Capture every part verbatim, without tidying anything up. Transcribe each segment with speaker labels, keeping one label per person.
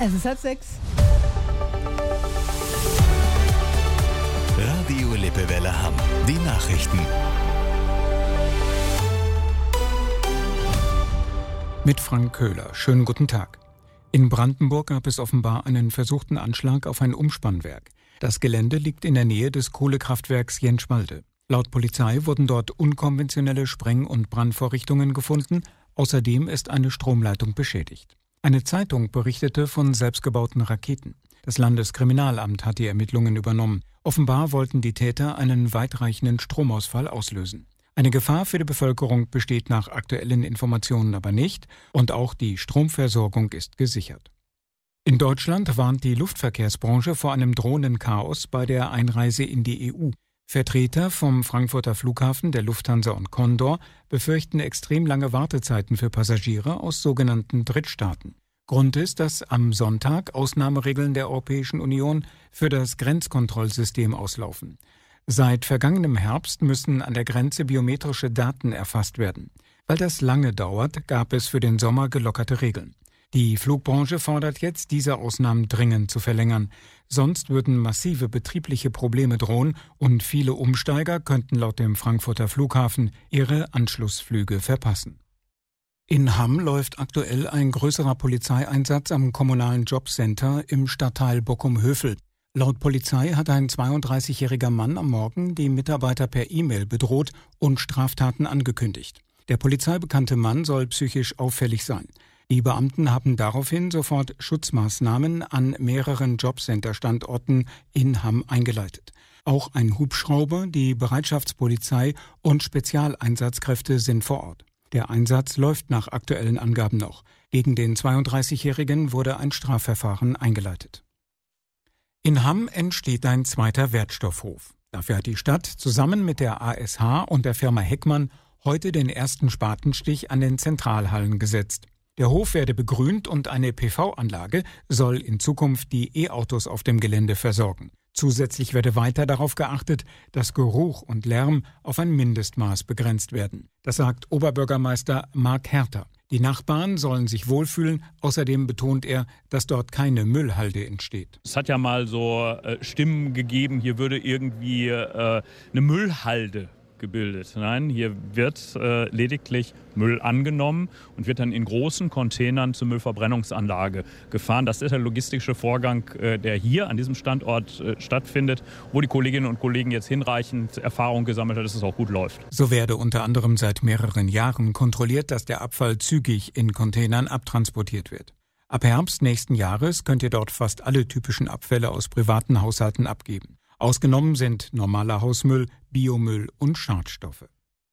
Speaker 1: Es ist halb sechs.
Speaker 2: Radio Lippewelle Hamm. Die Nachrichten.
Speaker 3: Mit Frank Köhler. Schönen guten Tag. In Brandenburg gab es offenbar einen versuchten Anschlag auf ein Umspannwerk. Das Gelände liegt in der Nähe des Kohlekraftwerks Jenschwalde. Laut Polizei wurden dort unkonventionelle Spreng- und Brandvorrichtungen gefunden. Außerdem ist eine Stromleitung beschädigt. Eine Zeitung berichtete von selbstgebauten Raketen. Das Landeskriminalamt hat die Ermittlungen übernommen. Offenbar wollten die Täter einen weitreichenden Stromausfall auslösen. Eine Gefahr für die Bevölkerung besteht nach aktuellen Informationen aber nicht und auch die Stromversorgung ist gesichert. In Deutschland warnt die Luftverkehrsbranche vor einem drohenden Chaos bei der Einreise in die E U. Vertreter vom Frankfurter Flughafen, der Lufthansa und Condor befürchten extrem lange Wartezeiten für Passagiere aus sogenannten Drittstaaten. Grund ist, dass am Sonntag Ausnahmeregeln der Europäischen Union für das Grenzkontrollsystem auslaufen. Seit vergangenem Herbst müssen an der Grenze biometrische Daten erfasst werden. Weil das lange dauert, gab es für den Sommer gelockerte Regeln. Die Flugbranche fordert jetzt, diese Ausnahmen dringend zu verlängern. Sonst würden massive betriebliche Probleme drohen und viele Umsteiger könnten laut dem Frankfurter Flughafen ihre Anschlussflüge verpassen. In Hamm läuft aktuell ein größerer Polizeieinsatz am kommunalen Jobcenter im Stadtteil Bockum-Hövel. Laut Polizei hat ein zweiunddreißigjähriger Mann am Morgen die Mitarbeiter per E-Mail bedroht und Straftaten angekündigt. Der polizeibekannte Mann soll psychisch auffällig sein. Die Beamten haben daraufhin sofort Schutzmaßnahmen an mehreren Jobcenter-Standorten in Hamm eingeleitet. Auch ein Hubschrauber, die Bereitschaftspolizei und Spezialeinsatzkräfte sind vor Ort. Der Einsatz läuft nach aktuellen Angaben noch. Gegen den zweiunddreißigjährigen wurde ein Strafverfahren eingeleitet. In Hamm entsteht ein zweiter Wertstoffhof. Dafür hat die Stadt zusammen mit der A S H und der Firma Heckmann heute den ersten Spatenstich an den Zentralhallen gesetzt. Der Hof werde begrünt und eine P V-Anlage soll in Zukunft die E-Autos auf dem Gelände versorgen. Zusätzlich werde weiter darauf geachtet, dass Geruch und Lärm auf ein Mindestmaß begrenzt werden. Das sagt Oberbürgermeister Marc Herter. Die Nachbarn sollen sich wohlfühlen. Außerdem betont er, dass dort keine Müllhalde entsteht.
Speaker 4: Es hat ja mal so äh, Stimmen gegeben, hier würde irgendwie äh, eine Müllhalde gebildet. Nein, hier wird äh, lediglich Müll angenommen und wird dann in großen Containern zur Müllverbrennungsanlage gefahren. Das ist der logistische Vorgang, äh, der hier an diesem Standort äh, stattfindet, wo die Kolleginnen und Kollegen jetzt hinreichend Erfahrung gesammelt haben, dass es auch gut läuft.
Speaker 3: So werde unter anderem seit mehreren Jahren kontrolliert, dass der Abfall zügig in Containern abtransportiert wird. Ab Herbst nächsten Jahres könnt ihr dort fast alle typischen Abfälle aus privaten Haushalten abgeben. Ausgenommen sind normaler Hausmüll, Biomüll und Schadstoffe.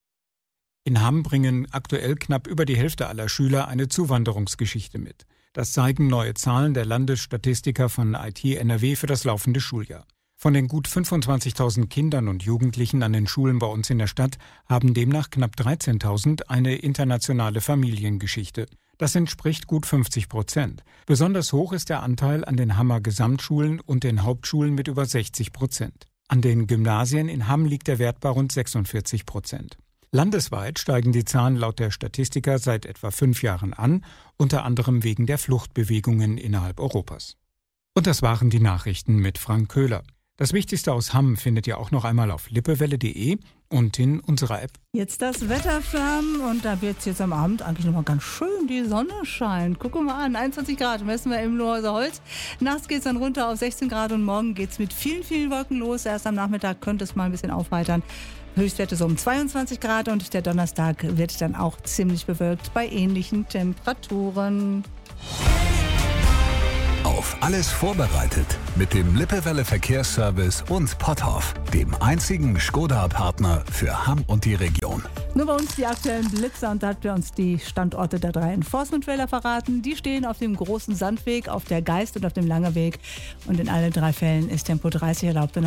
Speaker 3: In Hamm bringen aktuell knapp über die Hälfte aller Schüler eine Zuwanderungsgeschichte mit. Das zeigen neue Zahlen der Landesstatistiker von I T N R W für das laufende Schuljahr. Von den gut fünfundzwanzigtausend Kindern und Jugendlichen an den Schulen bei uns in der Stadt haben demnach knapp dreizehntausend eine internationale Familiengeschichte. Das entspricht gut fünfzig Prozent. Besonders hoch ist der Anteil an den Hammer Gesamtschulen und den Hauptschulen mit über sechzig Prozent. An den Gymnasien in Hamm liegt der Wert bei rund sechsundvierzig Prozent. Landesweit steigen die Zahlen laut der Statistiker seit etwa fünf Jahren an, unter anderem wegen der Fluchtbewegungen innerhalb Europas. Und das waren die Nachrichten mit Frank Köhler. Das Wichtigste aus Hamm findet ihr auch noch einmal auf lippewelle punkt de und in unserer App.
Speaker 1: Jetzt das Wetter für Hamm und da wird es jetzt am Abend eigentlich nochmal ganz schön, die Sonne scheint. Gucken wir mal an, einundzwanzig Grad messen wir im Lohhäuser Holz. Nachts geht es dann runter auf sechzehn Grad und morgen geht es mit vielen, vielen Wolken los. Erst am Nachmittag könnte es mal ein bisschen aufheitern. Höchstwerte so um zweiundzwanzig Grad und der Donnerstag wird dann auch ziemlich bewölkt bei ähnlichen Temperaturen.
Speaker 2: Auf alles vorbereitet mit dem Lippewelle Verkehrsservice und Potthoff, dem einzigen Skoda-Partner für Hamm und die Region.
Speaker 1: Nur bei uns die aktuellen Blitzer und da hat wir uns die Standorte der drei Enforcement-Trailer verraten. Die stehen auf dem großen Sandweg, auf der Geist und auf dem Langeweg und in allen drei Fällen ist Tempo dreißig erlaubt.